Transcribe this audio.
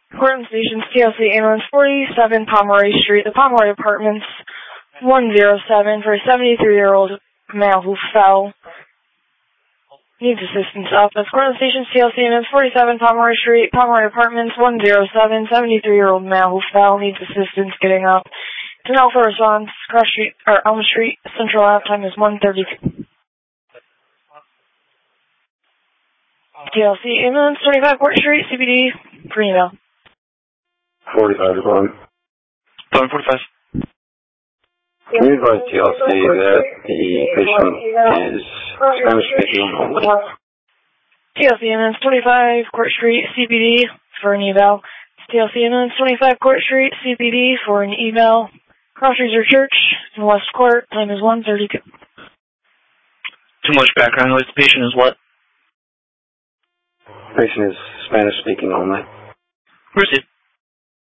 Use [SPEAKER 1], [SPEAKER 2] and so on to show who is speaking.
[SPEAKER 1] Courtland Station, TLC Ambulance 47 Pomeroy Street, the Pomeroy Apartments, 107 for a 73-year-old male who fell. Needs assistance up. That's Courtland Station, TLC Ambulance 47 Pomeroy Street, Pomeroy Apartments, 107, 73-year-old male who fell. Needs assistance getting up. To an Alpha response, Cross Street, or Elm Street, Central Ave, time is 1:32. TLC Ambulance 25 Court Street, CBD, for email.
[SPEAKER 2] 45 to 1.
[SPEAKER 3] 745.
[SPEAKER 2] Can you advise TLC that the patient is Spanish speaking only?
[SPEAKER 1] TLC Ambulance 25 Court Street, CBD, for an eval. TLC Ambulance 25 Court Street, CBD, for an eval. Cross Reserve Church in West Court, time is 1:32.
[SPEAKER 3] Too much background noise. The patient is what?
[SPEAKER 2] Patient is Spanish speaking only.
[SPEAKER 3] Proceed.